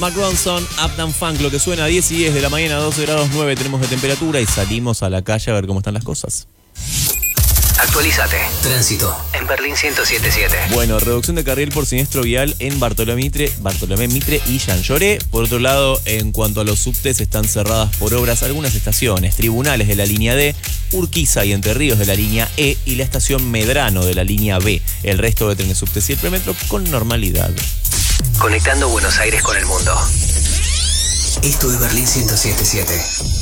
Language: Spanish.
Mark Ronson, Uptown Funk, lo que suena a 10 y 10 de la mañana, 12 grados 9 tenemos de temperatura y salimos a la calle a ver cómo están las cosas. Actualízate. Tránsito en Berlín 107.7. Bueno, reducción de carril por siniestro vial en Bartolomé Mitre y Jean Lloré. Por otro lado, en cuanto a los subtes, están cerradas por obras algunas estaciones, Tribunales de la línea D, Urquiza y Entre Ríos de la línea E y la estación Medrano de la línea B. El resto de trenes subtes y el premetro con normalidad. Conectando Buenos Aires con el mundo. Esto es Berlín 107.7.